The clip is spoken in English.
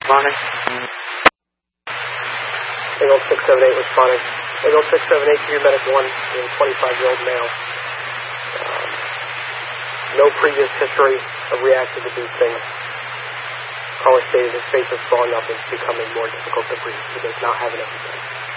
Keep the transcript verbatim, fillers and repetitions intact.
Responding. Eagle six seven eight responding. Eagle six seven eight, Secure Medic one, twenty-five-year-old male. Um, no previous history of reacting to these things. Caller stated his face is swelling up and it's becoming more difficult to breathe. He does not have an epidemic.